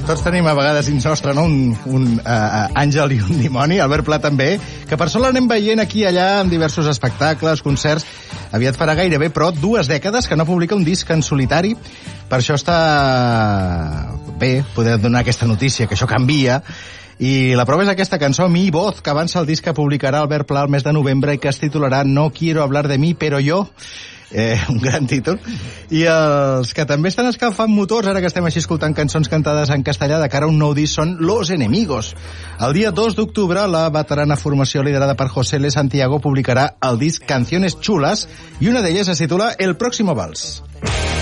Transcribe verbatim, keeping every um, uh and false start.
Tots tenim a vegades dins nostre, no? Un, un uh, àngel i un dimoni, Albert Pla també, que per sort l'anem veient aquí i allà en diversos espectacles, concerts. Aviat farà gairebé, però, dues dècades que no publica un disc en solitari. Per això està bé poder donar aquesta notícia, que això canvia. I la prova és aquesta cançó, Mi Voz, que avança el disc que publicarà Albert Pla el mes de novembre i que es titularà No quiero hablar de mí, pero yo... Eh, un gran títol. I els que també estan escalfant motors, ara que estem així escoltant cançons cantades en castellà de cara a un nou disc, són Los Enemigos. El dia dos d'octubre, la veterana formació liderada per José L. Santiago publicarà el disc Canciones Chulas i una d'elles es titula El Próximo Vals.